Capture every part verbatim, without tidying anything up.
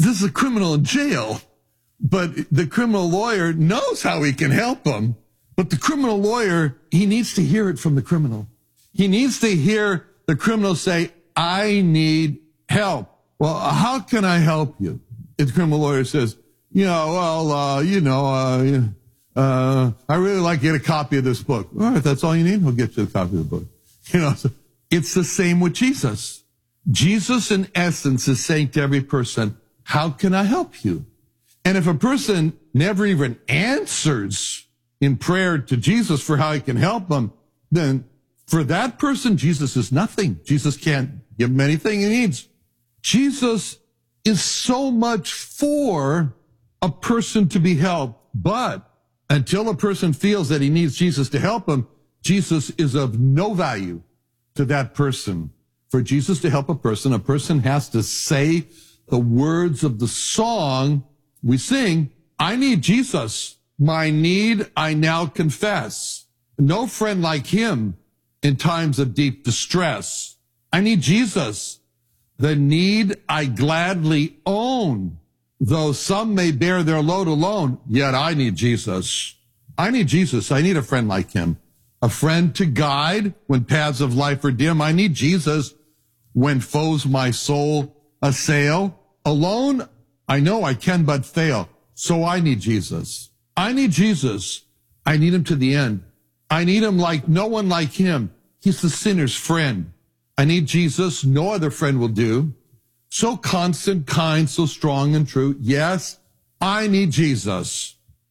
this is a criminal in jail, but the criminal lawyer knows how he can help him. But the criminal lawyer, he needs to hear it from the criminal. He needs to hear the criminal say, I need help. Well, how can I help you? If the criminal lawyer says, you know, well, uh, you know, uh, uh, I really like to get a copy of this book. All right, that's all you need? We'll get you a copy of the book. You know, so it's the same with Jesus. Jesus, in essence, is saying to every person, how can I help you? And if a person never even answers in prayer to Jesus for how he can help them, then for that person, Jesus is nothing. Jesus can't give him anything he needs. Jesus is so much for a person to be helped, but until a person feels that he needs Jesus to help him, Jesus is of no value to that person. For Jesus to help a person, a person has to say the words of the song we sing, I need Jesus. My need I now confess. No friend like him in times of deep distress. I need Jesus. The need I gladly own. Though some may bear their load alone, yet I need Jesus. I need Jesus. I need a friend like him. A friend to guide when paths of life are dim. I need Jesus when foes my soul assail. Alone, I know I can but fail. So I need Jesus. I need Jesus. I need him to the end. I need him like no one like him. He's the sinner's friend. I need Jesus. No other friend will do. So constant, kind, so strong and true. Yes, I need Jesus.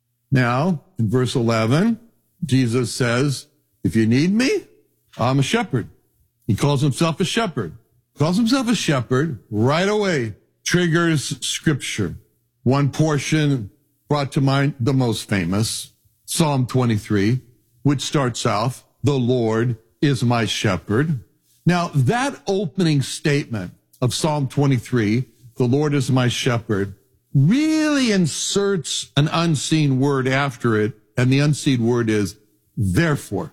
Now, in verse eleven, Jesus says, if you need me, I'm a shepherd. He calls himself a shepherd. Calls himself a shepherd right away. Triggers scripture. One portion brought to mind the most famous, Psalm twenty-three, which starts off, the Lord is my shepherd. Now, that opening statement of Psalm twenty-three, the Lord is my shepherd, really inserts an unseen word after it, and the unseen word is therefore.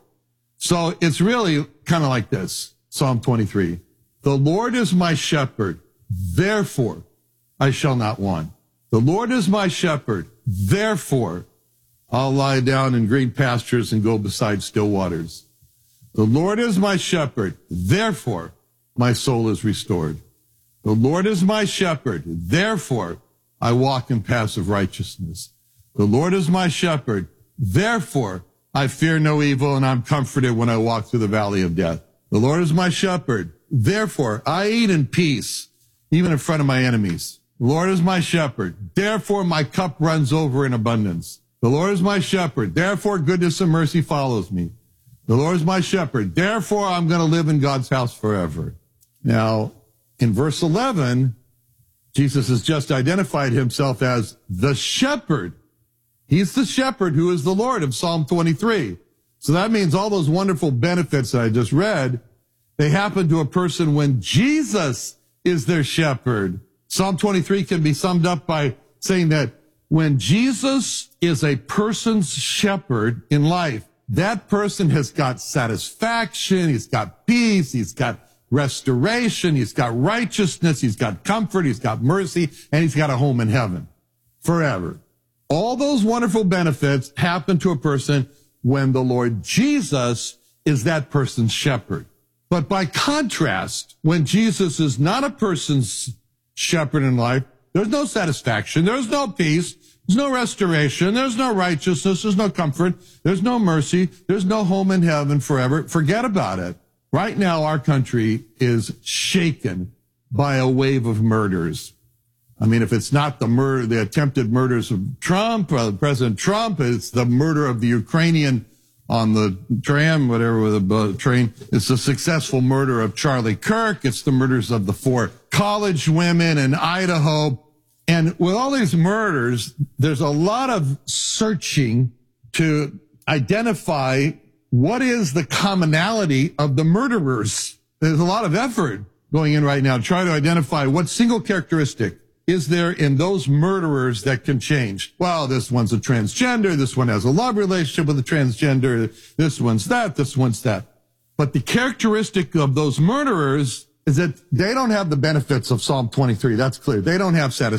So it's really kind of like this, Psalm twenty-three. The Lord is my shepherd, therefore I shall not want. The Lord is my shepherd, therefore I'll lie down in green pastures and go beside still waters. The Lord is my shepherd, therefore my soul is restored. The Lord is my shepherd, therefore I walk in paths of righteousness. The Lord is my shepherd, therefore I fear no evil, and I'm comforted when I walk through the valley of death. The Lord is my shepherd, therefore I eat in peace, even in front of my enemies. The Lord is my shepherd, therefore my cup runs over in abundance. The Lord is my shepherd, therefore goodness and mercy follows me. The Lord is my shepherd, therefore I'm going to live in God's house forever. Now, in verse eleven, Jesus has just identified himself as the shepherd. He's the shepherd who is the Lord of Psalm twenty-three. So that means all those wonderful benefits that I just read, they happen to a person when Jesus is their shepherd. Psalm twenty-three can be summed up by saying that when Jesus is a person's shepherd in life, that person has got satisfaction, he's got peace, he's got restoration, he's got righteousness, he's got comfort, he's got mercy, and he's got a home in heaven forever. All those wonderful benefits happen to a person when the Lord Jesus is that person's shepherd. But by contrast, when Jesus is not a person's shepherd in life, there's no satisfaction, there's no peace, there's no restoration, there's no righteousness, there's no comfort, there's no mercy, there's no home in heaven forever. Forget about it. Right now, our country is shaken by a wave of murders. I mean, if it's not the murder, the attempted murders of Trump, uh, President Trump, it's the murder of the Ukrainian on the tram, whatever, the uh, train. It's the successful murder of Charlie Kirk. It's the murders of the four college women in Idaho. And with all these murders, there's a lot of searching to identify what is the commonality of the murderers. There's a lot of effort going in right now to try to identify what single characteristic is there in those murderers that can change. Well, this one's a transgender. This one has a love relationship with a transgender. This one's that. This one's that. But the characteristic of those murderers is that they don't have the benefits of Psalm twenty-three. That's clear. They don't have satisfaction.